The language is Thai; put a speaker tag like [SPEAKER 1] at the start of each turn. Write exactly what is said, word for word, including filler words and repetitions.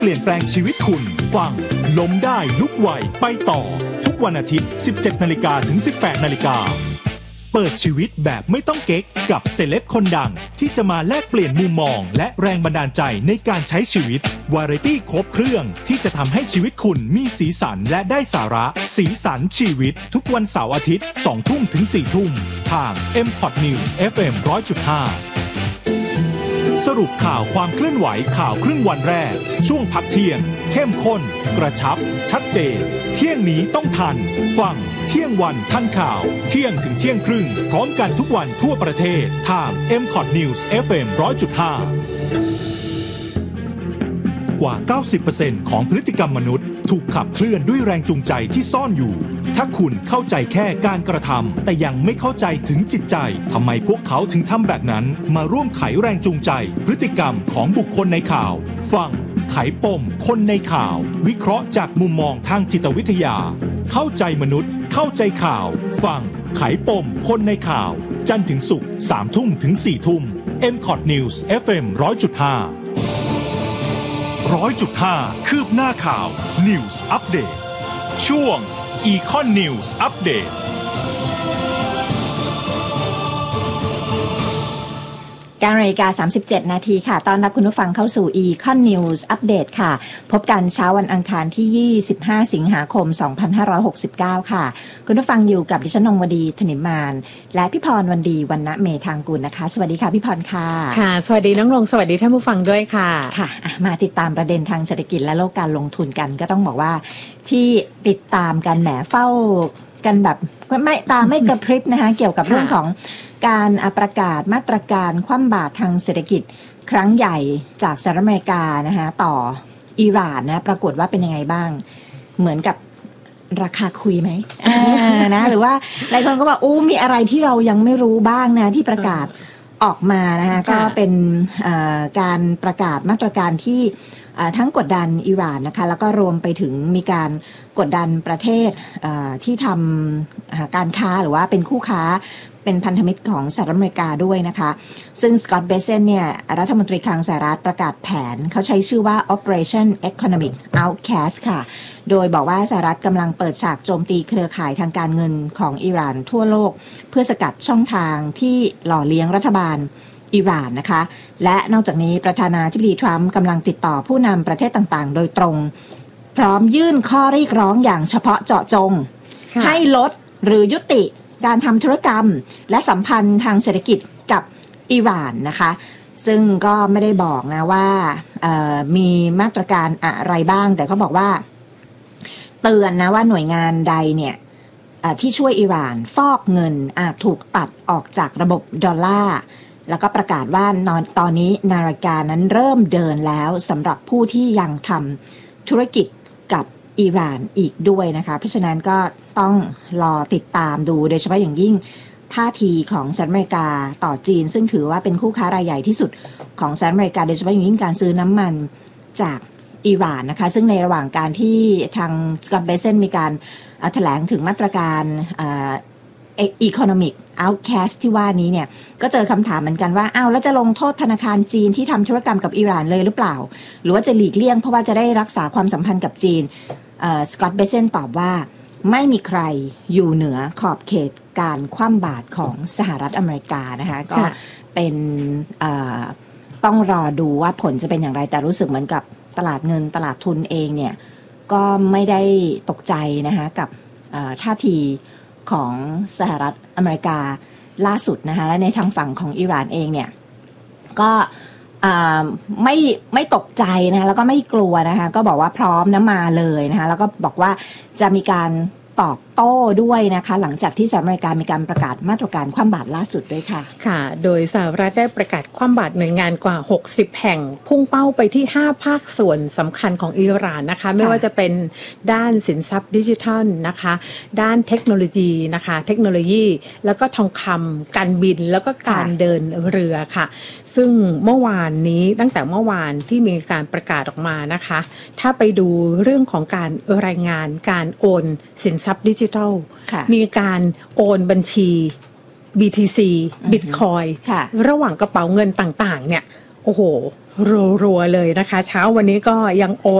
[SPEAKER 1] เปลี่ยนแปลงชีวิตคุณฟังล้มได้ลุกไหวไปต่อทุกวันอาทิตย์ สิบเจ็ดนาฬิกา ถึง สิบแปดนาฬิกา เปิดชีวิตแบบไม่ต้องเก๊กกับเซเลบคนดังที่จะมาแลกเปลี่ยนมุมมองและแรงบันดาลใจในการใช้ชีวิตวาไรตี้ครบเครื่องที่จะทำให้ชีวิตคุณมีสีสันและได้สาระสีสันชีวิตทุกวันเสาร์อาทิตย์ สองทุ่มถึงสี่ทุ่มทาง เอ็ม พอด News เอฟ เอ็ม หนึ่งร้อยจุดห้า สรุปข่าวความเคลื่อนไหวข่าวครึ่งวันแรกช่วงพักเที่ยงเข้มข้นกระชับชัดเจนเที่ยงนี้ต้องทันฟังเที่ยงวันทันข่าวเที่ยงถึงเที่ยงครึ่งพร้อมกันทุกวันทั่วประเทศทาง เอ็ม พอด News เอฟ เอ็ม หนึ่งร้อยจุดห้า กว่า เก้าสิบเปอร์เซ็นต์ ของพฤติกรรมมนุษย์ถูกขับเคลื่อนด้วยแรงจูงใจที่ซ่อนอยู่ถ้าคุณเข้าใจแค่การกระทำแต่ยังไม่เข้าใจถึงจิตใจทำไมพวกเขาถึงทำแบบนั้นมาร่วมไขแรงจูงใจพฤติกรรมของบุคคลในข่าวฟังไขปมคนในข่าววิเคราะห์จากมุมมองทางจิตวิทยาเข้าใจมนุษย์เข้าใจข่าวฟังไขปมคนในข่าวจันทร์ถึงศุกร์ สามทุ่มถึงสี่ทุ่ม เอ็ม พอด News เอฟ เอ็ม หนึ่งร้อยจุดห้า หนึ่งร้อยจุดห้า คืบหน้าข่าว News Update ช่วง Econ News Update
[SPEAKER 2] เก้านาฬิกาสามสิบเจ็ดนาทีค่ะต้อนรับคุณผู้ฟังเข้าสู่ Econ News Update ค่ะพบกันเช้าวันอังคารที่ยี่สิบห้าสิงหาคมสองพันห้าร้อยหกสิบเก้าค่ะคุณผู้ฟังอยู่กับดิฉันนงวดีธนิมานและพี่พรวันดีวรรณเมธางกุลนะคะสวัสดีค่ะพี่พรค่ะ
[SPEAKER 3] ค่ะสวัสดีน้องนงสวัสดีท่านผู้ฟังด้วยค่ะ
[SPEAKER 2] ค่ะมาติดตามประเด็นทางเศรษฐกิจและโลกการลงทุนกันก็ต้องบอกว่าที่ติดตามกันแหมเฝ้ากันแบบไม่ตาไม่กระพริบนะคะเกี่ยวกับเรื่องของการประกาศมาตรการคว่ำบาตรทางเศรษฐกิจครั้งใหญ่จากสหรัฐอเมริกานะคะต่ออิหร่านนะปรากฏว่าเป็นยังไงบ้างเหมือนกับราคาคุยไหมนะหรือว่าหลายคนก็บอกอู้มีอะไรที่เรายังไม่รู้บ้างนะที่ประกาศออกมานะคะก็เป็นการประกาศมาตรการที่ทั้งกดดันอิหร่านนะคะแล้วก็รวมไปถึงมีการกดดันประเทศที่ทำการค้าหรือว่าเป็นคู่ค้าเป็นพันธมิตรของสหรัฐอเมริกาด้วยนะคะซึ่งสกอตต์เบเซนเนี่ยรัฐมนตรีคลังสหรัฐประกาศแผนเขาใช้ชื่อว่า Operation Economic Outcast ค่ะโดยบอกว่าสหรัฐกำลังเปิดฉากโจมตีเครือข่ายทางการเงินของอิหร่านทั่วโลกเพื่อสกัดช่องทางที่หล่อเลี้ยงรัฐบาลอิหร่านนะคะและนอกจากนี้ประธานาธิบดีทรัมป์กำลังติดต่อผู้นำประเทศต่างๆโดยตรงพร้อมยื่นข้อเรียกร้องอย่างเฉพาะเจาะจงให้ลดหรือยุติการทำธุรกรรมและสัมพันธ์ทางเศรษฐกิจกับอิหร่านนะคะซึ่งก็ไม่ได้บอกนะว่ามีมาตรการอะไรบ้างแต่เขาบอกว่าเตือนนะว่าหน่วยงานใดเนี่ยที่ช่วยอิหร่านฟอกเงินอาจถูกตัดออกจากระบบดอลลาร์แล้วก็ประกาศว่าตอนนี้นาฬิกานั้นเริ่มเดินแล้วสำหรับผู้ที่ยังทำธุรกิจกับอิหร่านอีกด้วยนะคะเพราะฉะนั้นก็ต้องรอติดตามดูโดยเฉพาะอย่างยิ่งท่าทีของสหรัฐอเมริกาต่อจีนซึ่งถือว่าเป็นคู่ค้ารายใหญ่ที่สุดของสหรัฐอเมริกาโดยเฉพาะอย่างยิ่งการซื้อน้ำมันจากอิหร่านนะคะซึ่งในระหว่างการที่ทางสกอตต์เบเซนมีการแถลงถึงมาตรการEconomic Outcast ที่ว่านี้เนี่ยก็เจอคำถามเหมือนกันว่าอ้าวแล้วจะลงโทษธนาคารจีนที่ทำธุรกรรมกับอิหร่านเลยหรือเปล่าหรือว่าจะหลีกเลี่ยงเพราะว่าจะได้รักษาความสัมพันธ์กับจีนสกอตต์เบเซนตอบว่าไม่มีใครอยู่เหนือขอบเขตการคว่ำบาตรของสหรัฐอเมริกานะคะก็เป็นต้องรอดูว่าผลจะเป็นอย่างไรแต่รู้สึกเหมือนกับตลาดเงินตลาดทุนเองเนี่ยก็ไม่ได้ตกใจนะคะกับท่าทีของสหรัฐอเมริกาล่าสุดนะคะและในทางฝั่งของอิหร่านเองเนี่ยก็ไม่ไม่ตกใจนะคะแล้วก็ไม่กลัวนะคะก็บอกว่าพร้อมนะมาเลยนะคะแล้วก็บอกว่าจะมีการตอบโต้ด้วยนะคะหลังจากที่สหรัฐอเมริกามีการประกาศมาตรการคว่ำบาตรล่าสุดด้วยค่ะ
[SPEAKER 3] ค่ะโดยสหรัฐได้ประกาศคว่ำบาตรหน่วยงานกว่าหกสิบแห่งพุ่งเป้าไปที่ห้าภาคส่วนสำคัญของอิหร่านนะคะไม่ว่าจะเป็นด้านสินทรัพย์ดิจิทัลนะคะด้านเทคโนโลยีนะคะเทคโนโลยีแล้วก็ทองคำการบินแล้วก็การเดินเรือค่ะซึ่งเมื่อวานนี้ตั้งแต่เมื่อวานที่มีการประกาศออกมานะคะถ้าไปดูเรื่องของการรายงานการโอนสินทรัพย์ดิจิทัลมีการโอนบัญชี บี ที ซี Bitcoin ระหว่างกระเป๋าเงินต่างๆเนี่ยโอ้โหรัวๆเลยนะคะเช้าวันนี้ก็ยังโอ